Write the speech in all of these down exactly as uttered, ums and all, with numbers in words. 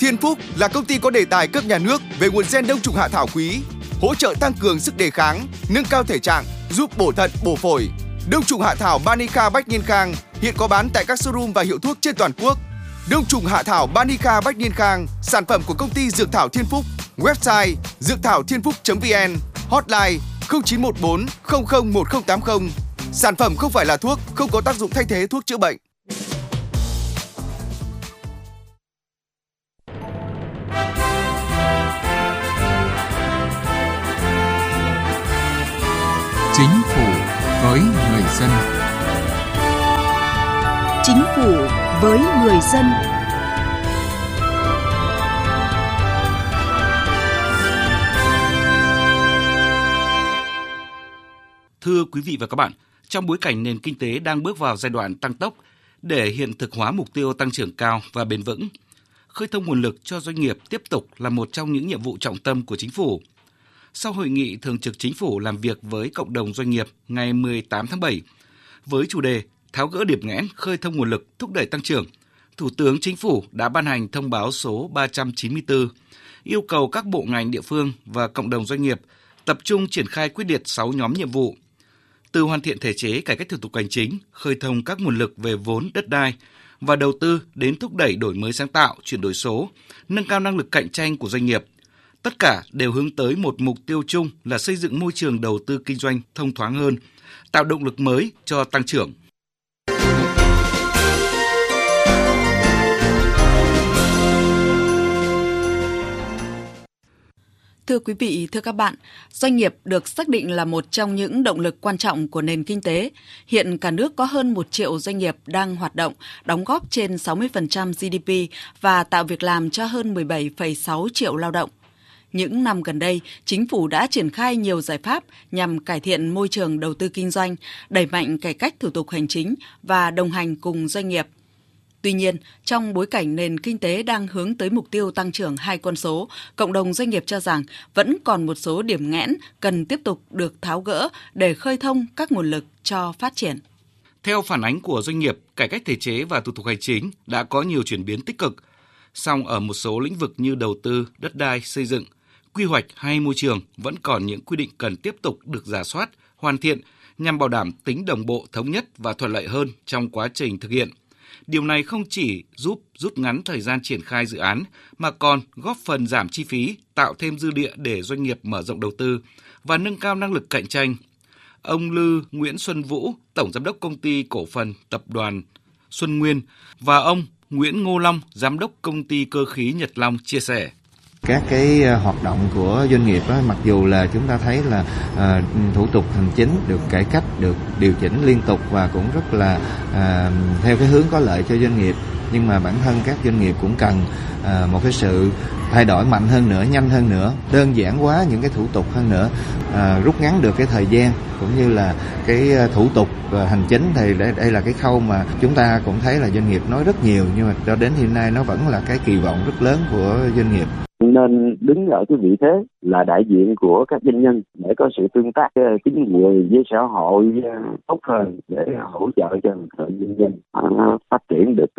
Thiên Phúc là công ty có đề tài cấp nhà nước về nguồn gen đông trùng hạ thảo quý, hỗ trợ tăng cường sức đề kháng, nâng cao thể trạng, giúp bổ thận, bổ phổi. Đông trùng hạ thảo Banica Bách Niên Khang hiện có bán tại các showroom và hiệu thuốc trên toàn quốc. Đông trùng hạ thảo Banica Bách Niên Khang, sản phẩm của công ty Dược thảo Thiên Phúc. Website dược thảo thiên phúc chấm vn, hotline không chín một bốn không không một không tám không. Sản phẩm không phải là thuốc, không có tác dụng thay thế thuốc chữa bệnh. Chính phủ với người dân. Chính phủ với người dân. Thưa quý vị và các bạn, trong bối cảnh nền kinh tế đang bước vào giai đoạn tăng tốc, để hiện thực hóa mục tiêu tăng trưởng cao và bền vững, khơi thông nguồn lực cho doanh nghiệp tiếp tục là một trong những nhiệm vụ trọng tâm của Chính phủ. Sau hội nghị Thường trực Chính phủ làm việc với cộng đồng doanh nghiệp ngày mười tám tháng bảy, với chủ đề tháo gỡ điểm nghẽn khơi thông nguồn lực thúc đẩy tăng trưởng, Thủ tướng Chính phủ đã ban hành thông báo số ba trăm chín mươi tư, yêu cầu các bộ ngành địa phương và cộng đồng doanh nghiệp tập trung triển khai quyết liệt sáu nhóm nhiệm vụ. Từ hoàn thiện thể chế cải cách thủ tục hành chính, khơi thông các nguồn lực về vốn đất đai và đầu tư đến thúc đẩy đổi mới sáng tạo, chuyển đổi số, nâng cao năng lực cạnh tranh của doanh nghiệp. Tất cả đều hướng tới một mục tiêu chung là xây dựng môi trường đầu tư kinh doanh thông thoáng hơn, tạo động lực mới cho tăng trưởng. Thưa quý vị, thưa các bạn, doanh nghiệp được xác định là một trong những động lực quan trọng của nền kinh tế. Hiện cả nước có hơn một triệu doanh nghiệp đang hoạt động, đóng góp trên sáu mươi phần trăm giê đê pê và tạo việc làm cho hơn mười bảy phẩy sáu triệu lao động. Những năm gần đây, Chính phủ đã triển khai nhiều giải pháp nhằm cải thiện môi trường đầu tư kinh doanh, đẩy mạnh cải cách thủ tục hành chính và đồng hành cùng doanh nghiệp. Tuy nhiên, trong bối cảnh nền kinh tế đang hướng tới mục tiêu tăng trưởng hai con số, cộng đồng doanh nghiệp cho rằng vẫn còn một số điểm nghẽn cần tiếp tục được tháo gỡ để khơi thông các nguồn lực cho phát triển. Theo phản ánh của doanh nghiệp, cải cách thể chế và thủ tục hành chính đã có nhiều chuyển biến tích cực. Song ở một số lĩnh vực như đầu tư, đất đai, xây dựng, quy hoạch hay môi trường vẫn còn những quy định cần tiếp tục được rà soát, hoàn thiện nhằm bảo đảm tính đồng bộ, thống nhất và thuận lợi hơn trong quá trình thực hiện. Điều này không chỉ giúp rút ngắn thời gian triển khai dự án mà còn góp phần giảm chi phí, tạo thêm dư địa để doanh nghiệp mở rộng đầu tư và nâng cao năng lực cạnh tranh. Ông Lư Nguyễn Xuân Vũ, Tổng Giám đốc Công ty Cổ phần Tập đoàn Xuân Nguyên và ông Nguyễn Ngô Long, Giám đốc Công ty Cơ khí Nhật Long chia sẻ. Các cái hoạt động của doanh nghiệp á, mặc dù là chúng ta thấy là à, thủ tục hành chính được cải cách, được điều chỉnh liên tục và cũng rất là à, theo cái hướng có lợi cho doanh nghiệp, nhưng mà bản thân các doanh nghiệp cũng cần à, một cái sự thay đổi mạnh hơn nữa, nhanh hơn nữa, đơn giản hóa những cái thủ tục hơn nữa, à, rút ngắn được cái thời gian cũng như là cái thủ tục hành chính. Thì đây, đây là cái khâu mà chúng ta cũng thấy là doanh nghiệp nói rất nhiều, nhưng mà cho đến hiện nay nó vẫn là cái kỳ vọng rất lớn của doanh nghiệp. Nên đứng ở cái vị thế là đại diện của các doanh nhân để có sự tương tác chính quyền với xã hội tốt hơn, để hỗ trợ cho doanh nhân phát triển được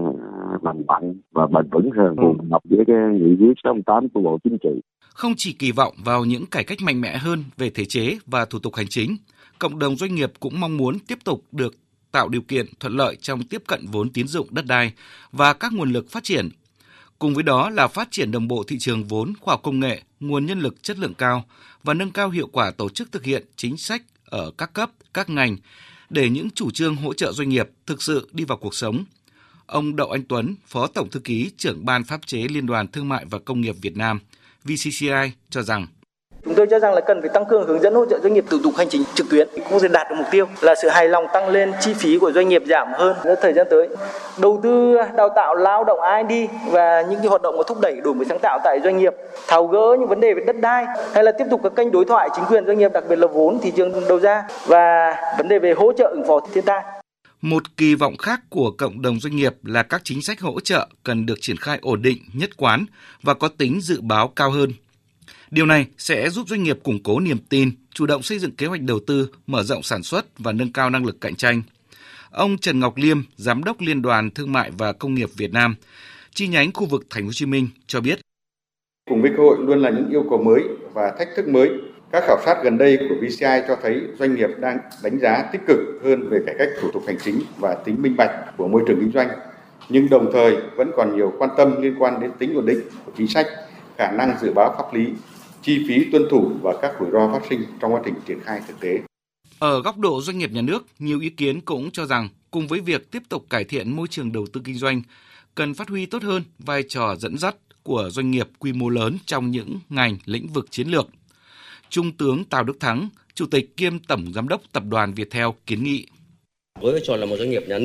lành mạnh và bền vững hơn, phù hợp với cái nghị quyết sáu mươi tám của Bộ Chính trị. Không chỉ kỳ vọng vào những cải cách mạnh mẽ hơn về thể chế và thủ tục hành chính, cộng đồng doanh nghiệp cũng mong muốn tiếp tục được tạo điều kiện thuận lợi trong tiếp cận vốn tín dụng đất đai và các nguồn lực phát triển. Cùng với đó là phát triển đồng bộ thị trường vốn, khoa học công nghệ, nguồn nhân lực chất lượng cao và nâng cao hiệu quả tổ chức thực hiện chính sách ở các cấp, các ngành để những chủ trương hỗ trợ doanh nghiệp thực sự đi vào cuộc sống. Ông Đậu Anh Tuấn, Phó Tổng Thư ký trưởng Ban Pháp chế Liên đoàn Thương mại và Công nghiệp Việt Nam vê xê xê i cho rằng chúng tôi cho rằng là cần phải tăng cường hướng dẫn hỗ trợ doanh nghiệp thủ tục hành chính trực tuyến, cũng sẽ đạt được mục tiêu là sự hài lòng tăng lên, chi phí của doanh nghiệp giảm hơn trong thời gian tới. Đầu tư đào tạo lao động i đê và những cái hoạt động mà thúc đẩy đổi mới sáng tạo tại doanh nghiệp, tháo gỡ những vấn đề về đất đai, hay là tiếp tục các kênh đối thoại chính quyền doanh nghiệp, đặc biệt là vốn thị trường đầu ra và vấn đề về hỗ trợ ứng phó thiên tai. Một kỳ vọng khác của cộng đồng doanh nghiệp là các chính sách hỗ trợ cần được triển khai ổn định, nhất quán và có tính dự báo cao hơn. Điều này sẽ giúp doanh nghiệp củng cố niềm tin, chủ động xây dựng kế hoạch đầu tư, mở rộng sản xuất và nâng cao năng lực cạnh tranh. Ông Trần Ngọc Liêm, Giám đốc Liên đoàn Thương mại và Công nghiệp Việt Nam, chi nhánh khu vực Thành phố Hồ Chí Minh cho biết. Cùng với cơ hội luôn là những yêu cầu mới và thách thức mới. Các khảo sát gần đây của vê xê i cho thấy doanh nghiệp đang đánh giá tích cực hơn về cải cách thủ tục hành chính và tính minh bạch của môi trường kinh doanh, nhưng đồng thời vẫn còn nhiều quan tâm liên quan đến tính ổn định của chính sách, khả năng dự báo pháp lý, chi phí tuân thủ và các rủi ro phát sinh trong quá trình triển khai thực tế. Ở góc độ doanh nghiệp nhà nước, nhiều ý kiến cũng cho rằng cùng với việc tiếp tục cải thiện môi trường đầu tư kinh doanh, cần phát huy tốt hơn vai trò dẫn dắt của doanh nghiệp quy mô lớn trong những ngành lĩnh vực chiến lược. Trung tướng Tào Đức Thắng, Chủ tịch kiêm Tổng Giám đốc Tập đoàn Viettel kiến nghị. Với vai trò là một doanh nghiệp nhà nước